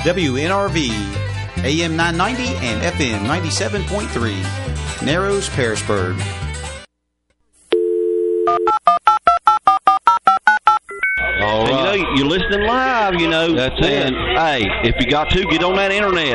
WNRV, AM 990 and FM 97.3, Narrows, Pearisburg. All right. You're listening live, That's it. Hey, if you got to, get on that internet,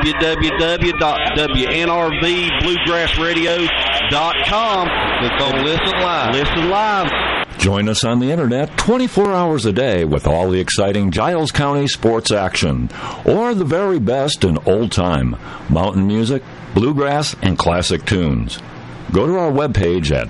www.WNRVBluegrassradio.com. Click on Listen Live. Listen live. Join us on the internet 24 hours a day with all the exciting Giles County sports action, or the very best in old-time mountain music, bluegrass, and classic tunes. Go to our webpage at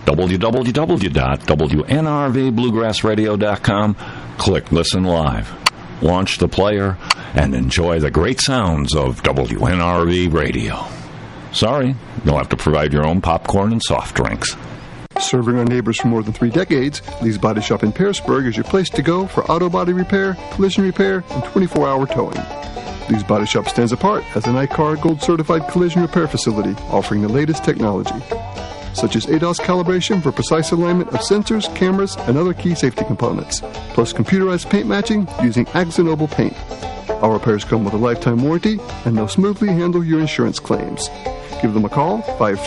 www.WNRVBluegrassradio.com, click Listen Live, launch the player, and enjoy the great sounds of WNRV Radio. Sorry, you'll have to provide your own popcorn and soft drinks. Serving our neighbors for more than 3 decades, Lee's Body Shop in Pearisburg is your place to go for auto body repair, collision repair, and 24-hour towing. Lee's Body Shop stands apart as an ICAR Gold Certified collision repair facility offering the latest technology, such as ADAS calibration for precise alignment of sensors, cameras, and other key safety components, plus computerized paint matching using Axonoble paint. Our repairs come with a lifetime warranty, and they'll smoothly handle your insurance claims. Give them a call,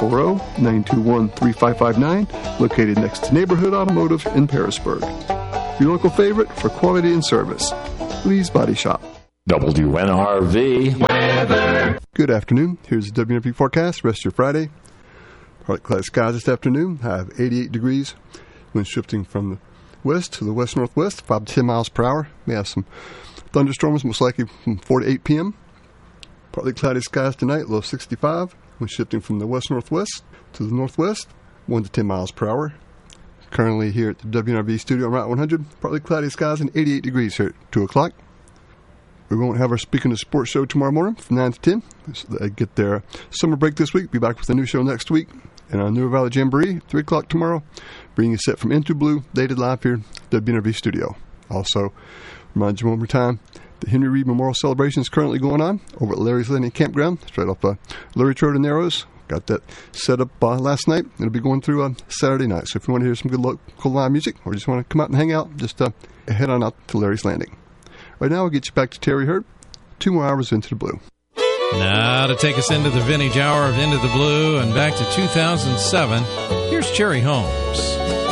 540-921-3559, located next to Neighborhood Automotive in Pearisburg. Your local favorite for quality and service, Lee's Body Shop. WNRV weather. Good afternoon. Here's the WNRV forecast. Rest of your Friday. Partly cloudy skies this afternoon. High of 88 degrees. Wind shifting from the west to the west-northwest, 5 to 10 miles per hour. We have some thunderstorms, most likely from 4 to 8 p.m. Partly cloudy skies tonight, low of 65. Wind shifting from the west-northwest to the northwest, 1 to 10 miles per hour. Currently here at the WNRV studio on Route 100, partly cloudy skies and 88 degrees here at 2 o'clock. We won't have our Speaking of Sports show tomorrow morning from 9 to 10. So they get their summer break this week. Be back with a new show next week. And our New Valley Jamboree, 3 o'clock tomorrow. Bringing a set from Into Blue, dated live here at the WNRV studio. Also, remind you one more time, the Henry Reed Memorial Celebration is currently going on over at Larry's Landing Campground, straight off Lurie Road in Narrows. Got that set up last night. It'll be going through Saturday night. So if you want to hear some good local live music or just want to come out and hang out, just head on out to Larry's Landing. Right now, we'll get you back to Terry Hurt. 2 more hours into the blue. Now, to take us into the vintage hour of Into the Blue and back to 2007, here's Cherry Holmes.